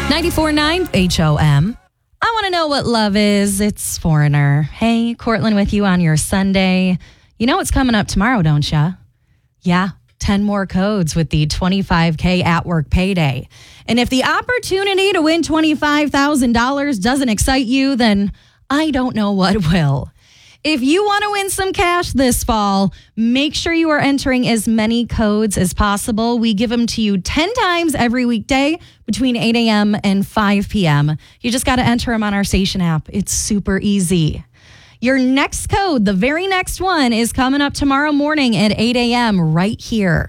94.9 HOM. I want to know what love is. It's Foreigner. Hey, Cortland with you on your Sunday. You know what's coming up tomorrow, don't ya? Yeah, 10 more codes with the $25K at work payday. And if the opportunity to win $25,000 doesn't excite you, then I don't know what will. If you want to win some cash this fall, make sure you are entering as many codes as possible. We give them to you 10 times every weekday between 8 a.m. and 5 p.m. You just got to enter them on our station app. It's super easy. Your next code, the very next one, is coming up tomorrow morning at 8 a.m. right here